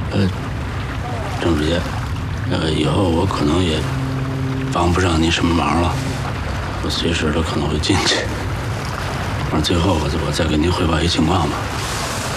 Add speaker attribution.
Speaker 1: 郑主席，以后我可能也帮不上您什么忙了，我随时都可能会进去。反正最后我再给您汇报一情况吧。